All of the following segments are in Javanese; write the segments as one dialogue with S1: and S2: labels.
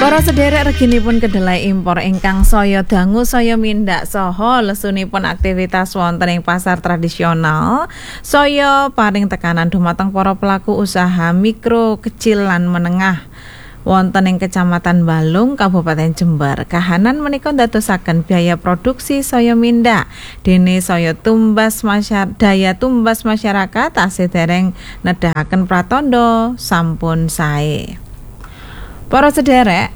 S1: Para sederek reginipun kedelai impor ingkang saya dangu saya mindak saha lesunipun aktivitas wonten ing pasar tradisional saya paring tekanan dumateng para pelaku usaha mikro, kecil lan menengah wonten ing Kecamatan Balung, Kabupaten Jember. Kahanan menika ndadosaken biaya produksi saya mindak dene saya daya tumbas masyarakat tasih dereng nedahaken pratandha sampun sae. Para sederek,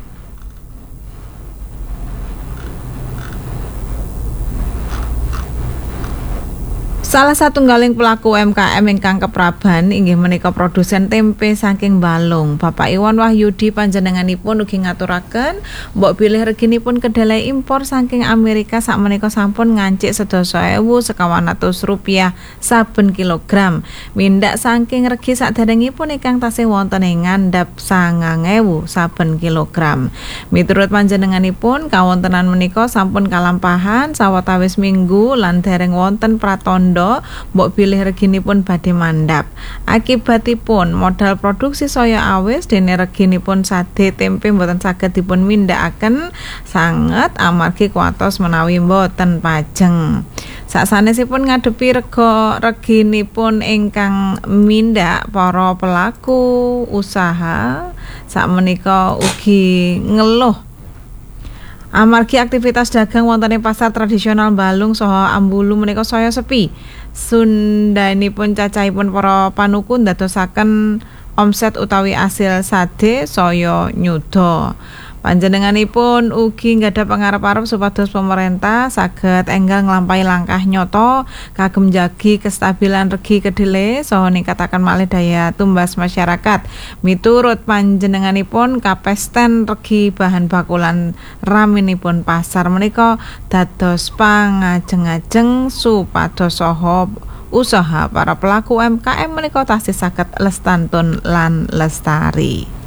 S1: salah satunggaling pelaku UMKM ingkang kepraban inggih menika produsen tempe saking Balung. Bapak Iwan Wahyudi panjenenganipun ugi ngaturaken mbok bilih reginipun kedelai impor saking Amerika sakmenika sampun ngancik Rp11.100 saben kilogram. Mindak saking regi saderengipun ingkang tasih wonten ing ngandhap 9.000 saben kilogram. Miturut panjenenganipun kawontenan menika sampun kalampahan sawetawis minggu lan dereng wonten pratandha mbok bilih reginipun badhe mandhap. Akibatipun modal produksi saya awis dene reginipun sade tempe mboten saged dipun mindhakaken sanget amargi kuatos menawi mboten pajeng. Sasanesipun ngadepi reginipun ingkang mindak, para pelaku usaha sakmenika ugi ngeluh amargi aktivitas dagang wonten ing pasar tradisional Balung saha Ambulu menika saya sepi. Sundanipun cacahipun para panuku ndadosaken omset utawi asil sade saya nyuda. Panjenenganipun ugi nggadhah pangarep-arep supados pemerintah saged enggal nglampahi langkah nyata kagem njagi kestabilan regi kedelai saha ningkataken malih daya tumbas masyarakat. Miturut panjenenganipun kapesten regi bahan bakulan raminipun pasar menika dados pangajeng-ajeng supados saha usaha para pelaku UMKM menika tasih saged lestantun lan lestari.